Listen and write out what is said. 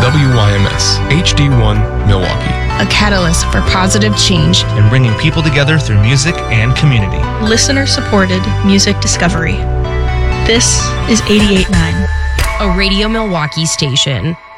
WYMS HD1 Milwaukee. A catalyst for positive change and bringing people together through music and community. Listener-supported music discovery. This is 88.9, a Radio Milwaukee station.